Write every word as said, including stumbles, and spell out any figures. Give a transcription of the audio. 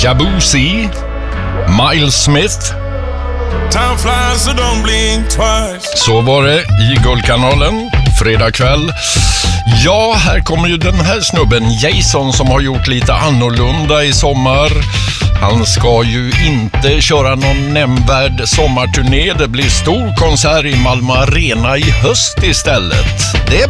Shabuzi, Miles Smith. Time flies, so don't blink twice. Så var det i Guldkanalen, fredag kväll. Ja, här kommer ju den här snubben Jason som har gjort lite annorlunda i sommar. Han ska ju inte köra någon nämnvärd sommarturné. Det blir stor konsert i Malmö Arena i höst istället. Det